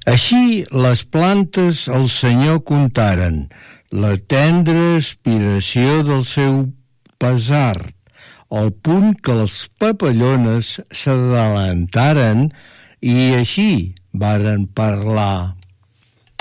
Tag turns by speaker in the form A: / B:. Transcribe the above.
A: Així les plantes al Senyor contaren la tendra aspiració del seu pesar, al punt que les papallones s'adelantaren i així varen parlar.